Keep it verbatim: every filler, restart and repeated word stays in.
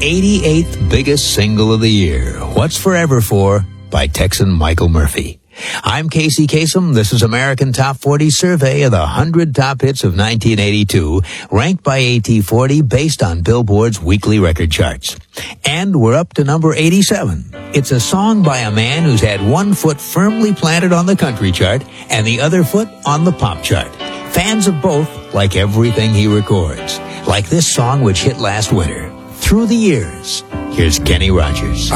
eighty-eighth biggest single of the year, What's Forever For by Texan Michael Murphy. I'm Casey Kasem. This is American Top forty survey of the one hundred top hits of nineteen eighty-two, ranked by A T forty based on Billboard's weekly record charts. And we're up to number eighty-seven. It's a song by a man who's had one foot firmly planted on the country chart and the other foot on the pop chart. Fans of both like everything he records, like this song which hit last winter, Through the Years. Here's Kenny Rogers.